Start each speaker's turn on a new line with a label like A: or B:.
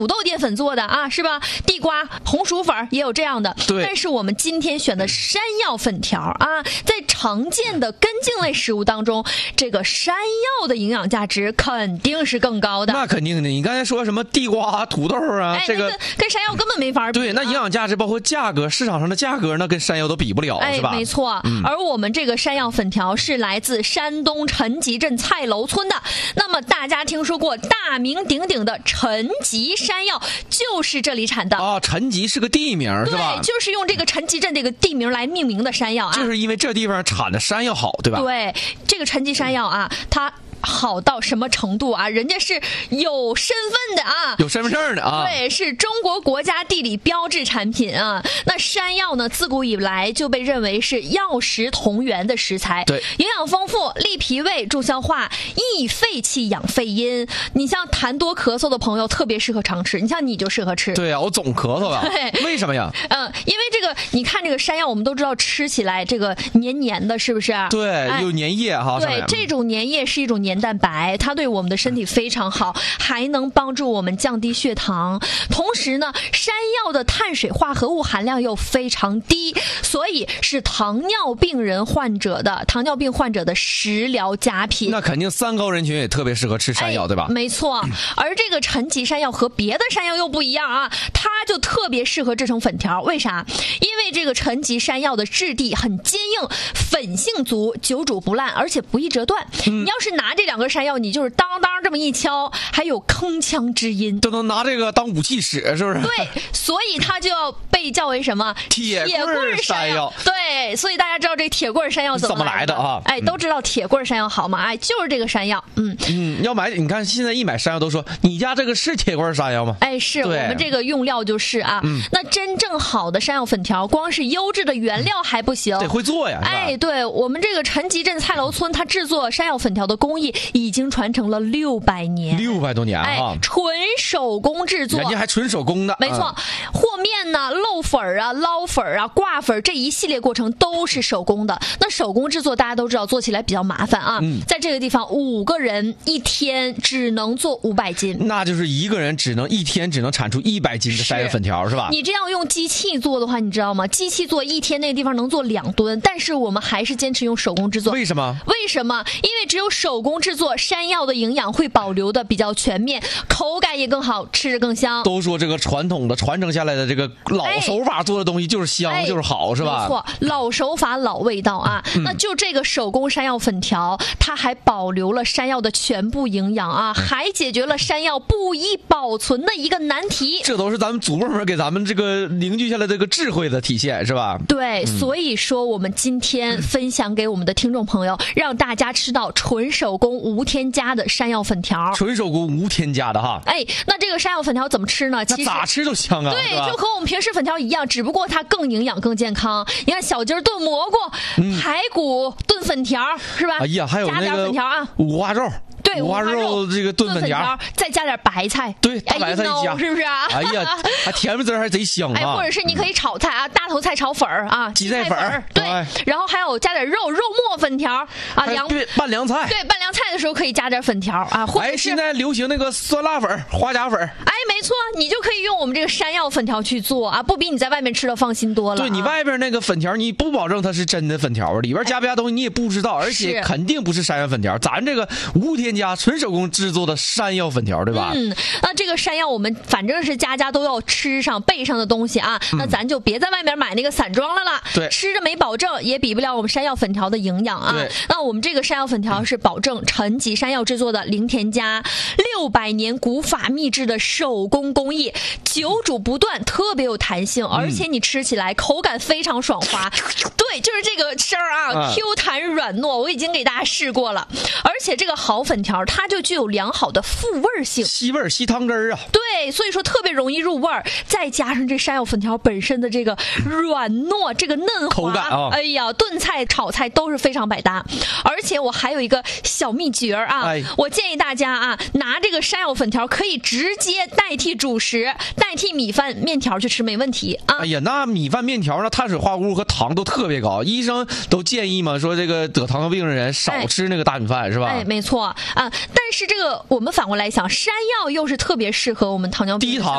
A: 土豆淀粉做的啊，是吧？地瓜、红薯粉也有这样的。
B: 对。
A: 但是我们今天选的山药粉条啊，在常见的根茎类食物当中，这个山药的营养价值肯定是更高的。
B: 那肯定的，你刚才说什么地瓜、土豆啊，这个
A: 跟山药根本没法比。
B: 对，那营养价值包括价格，市场上的价格那跟山药都比不了，是吧？
A: 没错。而我们这个山药粉条是来自山东陈集镇蔡楼村的。那么大家听说过大名鼎鼎的陈集山药，就是这里产的
B: 啊。陈集是个地名，是吧？
A: 对，就是用这个陈集镇这个地名来命名的山药啊。
B: 就是因为这地方产的山药好，对吧？
A: 对，这个陈集山药啊，它好到什么程度啊？人家是有身份的啊，
B: 有身份证的啊。
A: 对，是中国国家地理标志产品啊。那山药呢，自古以来就被认为是药食同源的食材，
B: 对，
A: 营养丰富，利脾胃、助消化、益肺气、养肺阴。你像痰多咳嗽的朋友，特别适合常吃。你像你就适合吃。
B: 对啊，我总咳嗽啊。
A: 对，
B: 为什么呀？
A: 因为这个，你看这个山药，我们都知道吃起来这个黏黏的，是不是？
B: 对，有粘液哈。
A: 对，这种粘液是一种粘蛋白，它对我们的身体非常好，还能帮助我们降低血糖。同时呢，山药的碳水化合物含量又非常低，所以是糖尿病患者的食疗佳品。
B: 那肯定三高人群也特别适合吃山药，对吧？
A: 没错。而这个陈集山药和别的山药又不一样啊，它就特别适合制成粉条。为啥？因为这个陈集山药的质地很坚硬，粉性足，久煮不烂，而且不易折断。你要是拿这两根山药，你就是当当这么一敲，还有铿锵之音，
B: 都能拿这个当武器使，是不是？
A: 对，所以它就要被叫为什么？
B: 铁棍山药。
A: 对，所以大家知道这铁棍山药怎么来的
B: 啊？
A: 都知道铁棍山药好吗？就是这个山药。
B: 要买，你看现在一买山药都说你家这个是铁棍山药吗？
A: 是我们这个用料就是啊。那真正好的山药粉条，光是优质的原料还不行，
B: 得会做呀。
A: 对，我们这个陈集镇蔡楼村，它制作山药粉条的工艺已经传承了600年
B: ，600多年啊！
A: 纯手工制作，
B: 人家还纯手工的，
A: 没错。和面呢、漏粉啊、捞粉啊、挂粉这一系列过程都是手工的。那手工制作大家都知道，做起来比较麻烦啊。在这个地方，5个人一天只能做500斤，
B: 那就是一个人一天只能产出100斤的山药粉条，是吧？
A: 你这样用机器做的话，你知道吗？机器做一天那个地方能做2吨，但是我们还是坚持用手工制作。
B: 为什么？
A: 因为只有手工制作，山药的营养会保留的比较全面，口感也更好，吃着更香。
B: 都说这个传统的传承下来的这个老手法做的东西就是香，就是好，是吧？
A: 没错，老手法老味道啊。那就这个手工山药粉条，它还保留了山药的全部营养啊，还解决了山药不易保存的一个难题。
B: 这都是咱们祖辈们给咱们这个凝聚下来的这个智慧的体现，是吧？
A: 对，所以说我们今天分享给我们的听众朋友，让大家吃到纯手工无添加的山药粉条。
B: 纯手工无添加的哈。
A: 那这个山药粉条怎么吃呢？其实
B: 咋吃都香啊。
A: 对，就和我们平时粉条一样，只不过它更营养更健康。你看小鸡儿炖蘑菇，排骨炖粉条，是吧？
B: 哎呀，还有那个
A: 加点粉条啊，
B: 五花肉。
A: 对，
B: 五花肉这个炖粉条，
A: 再加点白菜，
B: 对，大白菜一加，
A: 是不是啊？
B: 哎呀，还甜不滋还贼香啊！
A: 或者是你可以炒菜啊，大头菜炒粉儿啊，
B: 鸡菜粉
A: 对，然后还有加点肉末粉条啊，
B: 拌凉菜，
A: 对，拌凉菜的时候可以加点粉条啊，或者是
B: 现在流行那个酸辣粉、花甲粉，
A: 没错，你就可以用我们这个山药粉条去做啊，不比你在外面吃的放心多了。
B: 对，你外边那个粉条，你不保证它是真的粉条，里边加不加东西你也不知道，而且肯定不是山药粉条，咱这个无添加纯手工制作的山药粉条，对吧？
A: 那这个山药我们反正是家家都要吃上备上的东西啊，那咱就别在外面买那个散装的了，
B: 对，
A: 吃着没保证，也比不了我们山药粉条的营养啊。那我们这个山药粉条是保证陈集山药制作的零添加，600年古法秘制的手工工艺，久煮不断，特别有弹性，而且你吃起来口感非常爽滑。对，就是这个声儿啊，Q 弹软糯，我已经给大家试过了。而且这个好粉条，它就具有良好的复味性，
B: 吸味儿、吸汤汁儿啊。
A: 对，所以说特别容易入味儿。再加上这山药粉条本身的这个软糯、这个嫩滑，
B: 口感啊，
A: 哎呀，炖菜、炒菜都是非常百搭。而且我还有一个小秘诀啊，我建议大家啊，拿这个山药粉条可以直接代替主食，代替米饭、面条去吃，没问题啊。
B: 哎呀，那米饭、面条呢，碳水化合物和糖都特别高，医生都建议嘛，说这个得糖尿病的人少吃那个大米饭，是吧？
A: 没错啊。但是这个我们反过来想，山药又是特别适合我们糖尿病低糖。